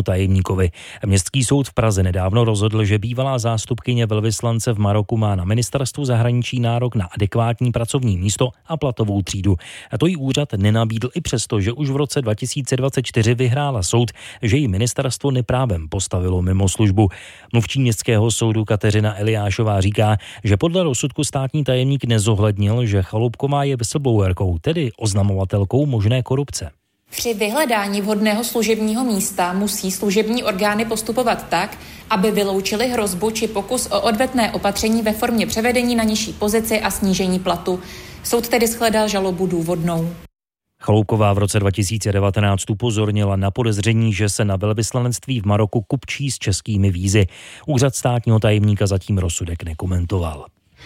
státnímu tajemníkovi. Městský soud v Praze nedávno rozhodl, že bývalá zástupkyně velvyslance v Maroku má na ministerstvu zahraničí nárok na adekvátní pracovní místo a platovou třídu. A to jí úřad nenabídl i přesto, že už v roce 2024 vyhrála soud, že jí ministerstvo neprávem postavilo mimo službu. Mluvčí městského soudu Kateřina Eliášová říká, že podle rozsudku státní tajemník nezohlednil, že Chaloupková je whistleblowerkou, tedy oznamovatelkou možné korupce. Při vyhledání vhodného služebního místa musí služební orgány postupovat tak, aby vyloučili hrozbu či pokus o odvetné opatření ve formě převedení na nižší pozici a snížení platu. Soud tedy shledal žalobu důvodnou. Chaloupková v roce 2019 upozornila na podezření, že se na velvyslanectví v Maroku kupčí s českými vízy. Úřad státního tajemníka zatím rozsudek nekomentoval.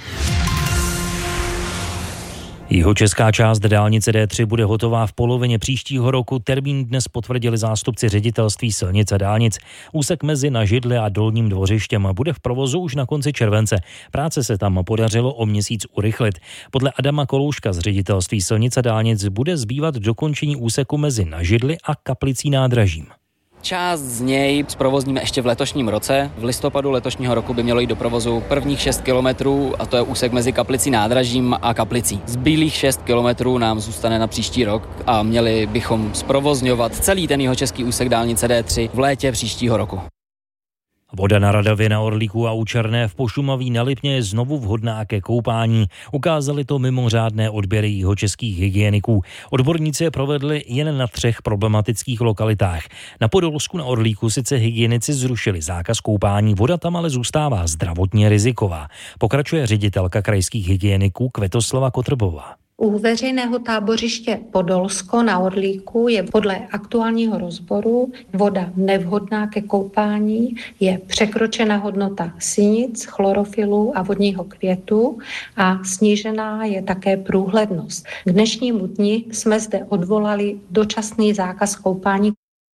Jihočeská část dálnice D3 bude hotová v polovině příštího roku. Termín dnes potvrdili zástupci ředitelství silnic a dálnic. Úsek mezi Na Židli a Dolním Dvořištěm bude v provozu už na konci července. Práce se tam podařilo o měsíc urychlit. Podle Adama Kolouška z ředitelství silnic a dálnic bude zbývat dokončení úseku mezi Na Židli a Kaplicí nádražím. Část z něj zprovozníme ještě v letošním roce. V listopadu letošního roku by mělo jít do provozu prvních 6 kilometrů a to je úsek mezi Kaplicí nádražím a Kaplicí. Zbylých 6 kilometrů nám zůstane na příští rok a měli bychom zprovozňovat celý ten jihočeský úsek dálnice D3 v létě příštího roku. Voda na Radavě, na Orlíku a u Černé v Pošumaví na Lipně je znovu vhodná ke koupání. Ukázali to mimořádné odběry jihočeských hygieniků. Odborníci je provedli jen na 3 problematických lokalitách. Na Podolsku na Orlíku sice hygienici zrušili zákaz koupání, voda tam ale zůstává zdravotně riziková. Pokračuje ředitelka krajských hygieniků Květoslava Kotrbová. U veřejného tábořiště Podolsko na Orlíku je podle aktuálního rozboru voda nevhodná ke koupání, je překročena hodnota sinic, chlorofilu a vodního květu a snížená je také průhlednost. K dnešnímu dni jsme zde odvolali dočasný zákaz koupání.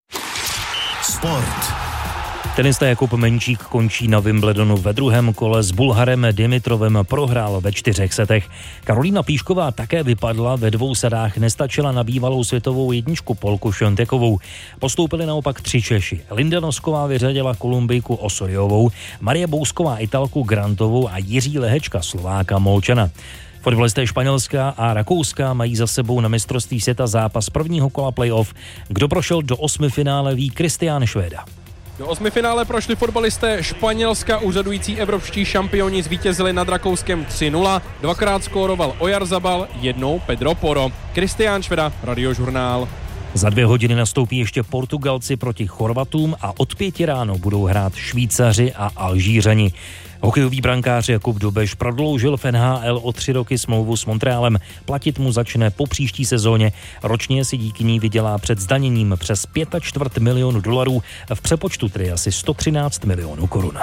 Sport. Tenista Jakub Menčík končí na Wimbledonu ve druhém kole, s Bulharem Dimitrovem prohrál ve 4 setech. Karolína Plíšková také vypadla, ve 2 sadách nestačila na bývalou světovou jedničku Polku Šontekovou. Postoupili naopak 3 Češi. Linda Nosková vyřadila Kolumbijku Osoriovou, Marie Bousková Italku Grantovou a Jiří Lehečka Slováka Molčana. Fotbalisté Španělska a Rakouska mají za sebou na mistrovství světa zápas prvního kola playoff. Kdo prošel do 8. finále, ví Kristián Švéda. Do 8. finále prošli fotbalisté Španělska, úřadující evropští šampioni zvítězili nad Rakouskem 3-0, 2krát skóroval Oyarzabal, 1 Pedro Porro. Kristián Šveda, Radiožurnál. Za 2 hodiny nastoupí ještě Portugalci proti Chorvatům a od 5 ráno budou hrát Švýcaři a Alžířani. Hokejový brankář Jakub Dobeš prodloužil v NHL o 3 roky smlouvu s Montrealem. Platit mu začne po příští sezóně. Ročně si díky ní vydělá před zdaněním přes $5,25 milionu, v přepočtu tedy asi 113 milionů korun.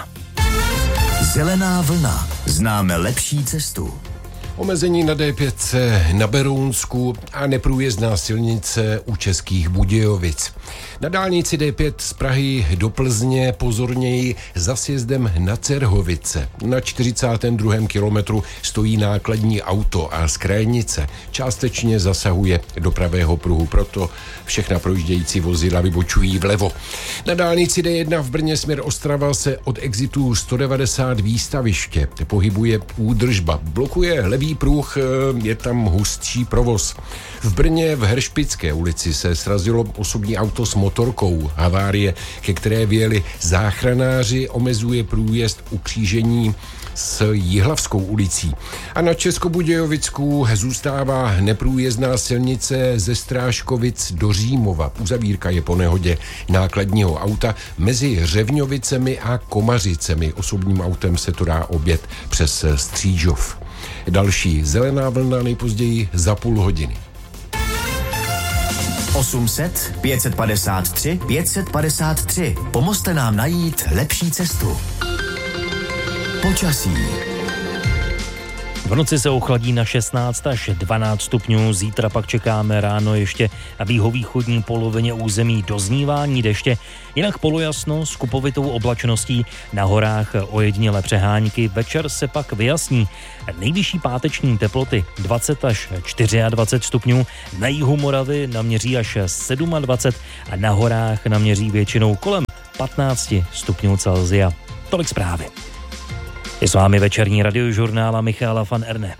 Zelená vlna. Známe lepší cestu. Omezení na D5 na Berounsku a neprůjezdná silnice u Českých Budějovic. Na dálnici D5 z Prahy do Plzně pozorněji za sjezdem na Cerhovice. Na 42. kilometru stojí nákladní auto a z krajnice částečně zasahuje do pravého pruhu, proto všechna projíždějící vozidla vybočují vlevo. Na dálnici D1 v Brně směr Ostrava se od exitu 190 výstaviště pohybuje údržba. Blokuje levý pruh, je tam hustší provoz. V Brně v Hršpické ulici se srazilo osobní auto s motorkou. Havárie, ke které vyjeli záchranáři, omezuje průjezd u křížení s Jihlavskou ulicí. A na Českobudějovicku zůstává neprůjezdná silnice ze Strážkovic do Římova. Uzavírka je po nehodě nákladního auta mezi Řevňovicemi a Komařicemi. Osobním autem se to dá objet přes Střížov. Další zelená vlna nejpozději za půl hodiny. 800 553 553. Pomozte nám najít lepší cestu. Počasí. V noci se ochladí na 16 až 12 stupňů, zítra pak čekáme ráno ještě na jihovýchodní polovině území doznívání deště, jinak polojasno s kupovitou oblačností, na horách ojedinělé přehánky, večer se pak vyjasní. Nejvyšší páteční teploty 20 až 24 stupňů, na jihu Moravy naměří až 27 a na horách naměří většinou kolem 15 stupňů Celsia. Tolik zprávy. Je s vámi večerní radiožurnál a Michaela van Erne.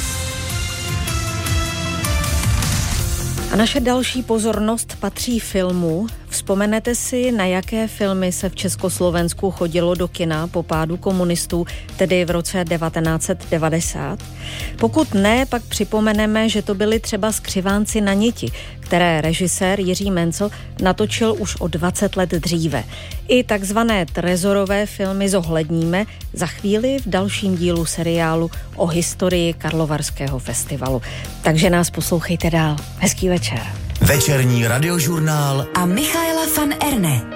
A naše další pozornost patří filmu. Vzpomenete si, na jaké filmy se v Československu chodilo do kina po pádu komunistů, tedy v roce 1990? Pokud ne, pak připomeneme, že to byly třeba Skřivánci na niti, které režisér Jiří Mencl natočil už o 20 let dříve. I takzvané trezorové filmy zohledníme za chvíli v dalším dílu seriálu o historii Karlovarského festivalu. Takže nás poslouchejte dál. Hezký večer. Večerní radiožurnál a Michaela van Erne.